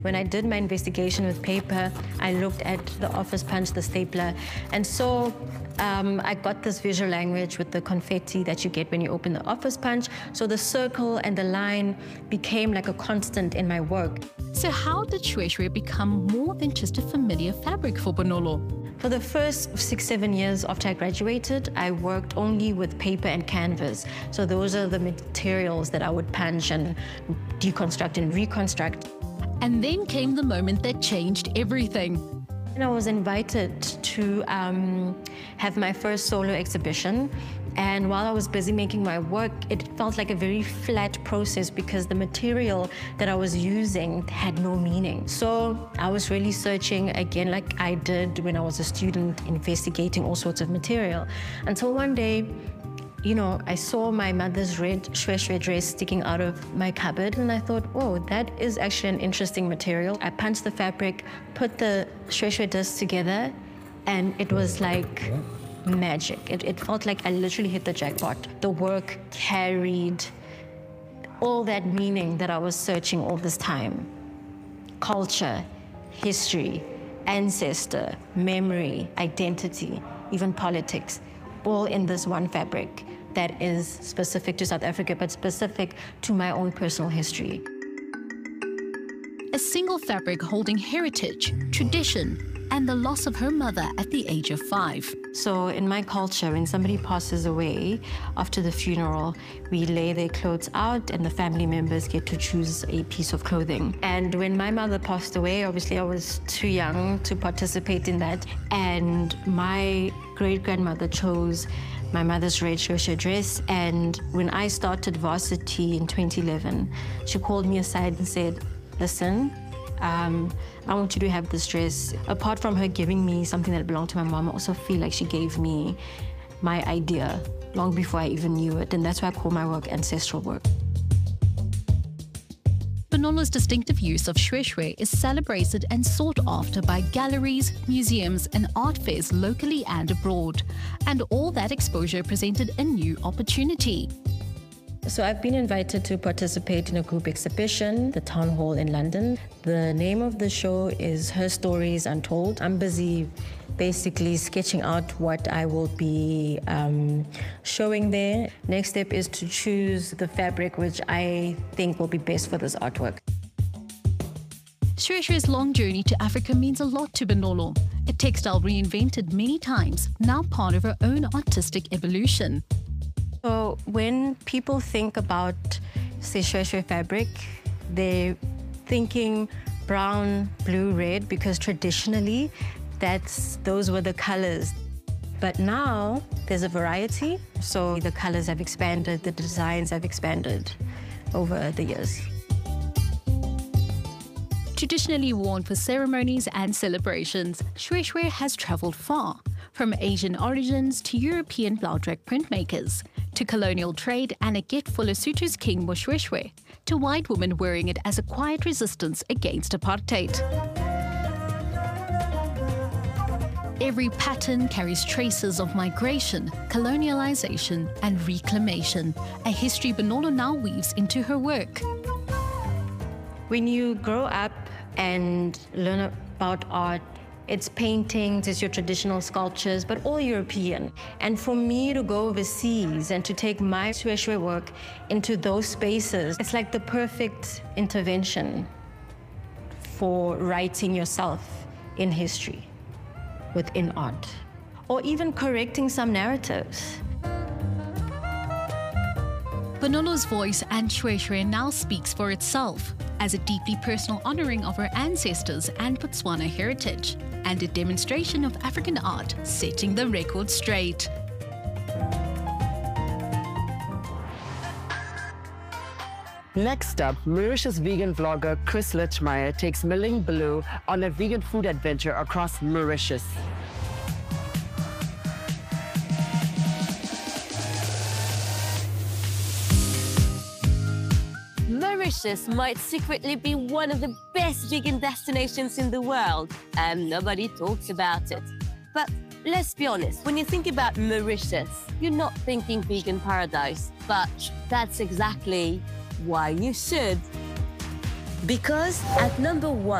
When I did my investigation with paper, I looked at the office punch, the stapler, and so I got this visual language with the confetti that you get when you open the office punch. So the circle and the line became like a constant in my work. So how did Shweshwe become more than just a familiar fabric for Bonolo? For the first 6-7 years after I graduated, I worked only with paper and canvas. So those are the materials that I would punch and deconstruct and reconstruct. And then came the moment that changed everything. And I was invited to have my first solo exhibition. And while I was busy making my work, it felt like a very flat process because the material that I was using had no meaning. So I was really searching again, like I did when I was a student, investigating all sorts of material. Until one day, you know, I saw my mother's red Shweshwe dress sticking out of my cupboard, and I thought, oh, that is actually an interesting material. I punched the fabric, put the Shweshwe discs together, and it was like magic. It felt like I literally hit the jackpot. The work carried all that meaning that I was searching all this time. Culture, history, ancestor, memory, identity, even politics, all in this one fabric that is specific to South Africa, but specific to my own personal history. A single fabric holding heritage, tradition, and the loss of her mother at the age of 5. So in my culture, when somebody passes away, after the funeral, we lay their clothes out and the family members get to choose a piece of clothing. And when my mother passed away, obviously I was too young to participate in that. And my great-grandmother chose my mother's red Shweshwe dress. And when I started varsity in 2011, she called me aside and said, listen, I want you to have this dress. Apart from her giving me something that belonged to my mom, I also feel like she gave me my idea long before I even knew it. And that's why I call my work ancestral work. Bonolo's distinctive use of Shweshwe is celebrated and sought after by galleries, museums, and art fairs locally and abroad. And all that exposure presented a new opportunity. So I've been invited to participate in a group exhibition, the Town Hall in London. The name of the show is Her Stories Untold. I'm busy basically sketching out what I will be showing there. Next step is to choose the fabric which I think will be best for this artwork. Shweshwe's long journey to Africa means a lot to Bonolo, a textile reinvented many times, now part of her own artistic evolution. So when people think about, say, Shweshwe fabric, they're thinking brown, blue, red, because traditionally those were the colors. But now there's a variety, so the colors have expanded, the designs have expanded over the years. Traditionally worn for ceremonies and celebrations, Shweshwe has travelled far, from Asian origins to European Blaudrack printmakers, to colonial trade and a get for Lesotho's King Moshweshwe, to white women wearing it as a quiet resistance against apartheid. Every pattern carries traces of migration, colonialization, and reclamation, a history Bonolo now weaves into her work. When you grow up and learn about art, it's paintings, it's your traditional sculptures, but all European. And for me to go overseas and to take my Shweshwe work into those spaces, it's like the perfect intervention for writing yourself in history within art, or even correcting some narratives. Bonolo's voice and Shweshwe now speaks for itself as a deeply personal honouring of her ancestors and Botswana heritage, and a demonstration of African art setting the record straight. Next up, Mauritius vegan vlogger Chris Lichmeyer takes Miling Blue on a vegan food adventure across Mauritius. Mauritius might secretly be one of the best vegan destinations in the world, and nobody talks about it. But let's be honest, when you think about Mauritius, you're not thinking vegan paradise, but that's exactly why you should. Because at number 1,